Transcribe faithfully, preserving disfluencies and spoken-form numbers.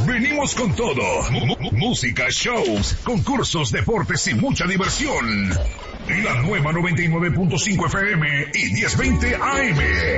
Venimos con todo. M- música, shows, concursos, deportes y mucha diversión. La nueva noventa y nueve punto cinco F M y diez veinte A M.